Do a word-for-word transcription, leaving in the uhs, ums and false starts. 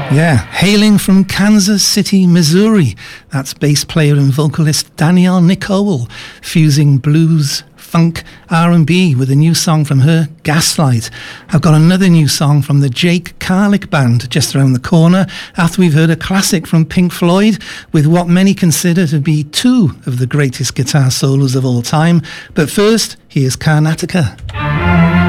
Yeah, hailing from Kansas City, Missouri, that's bass player and vocalist Danielle Nicole, fusing blues, funk, R and B with a new song from her, Gaslight. I've got another new song from the Jake Carlick Band just around the corner, after we've heard a classic from Pink Floyd with what many consider to be two of the greatest guitar solos of all time. But first, here's Karnataka.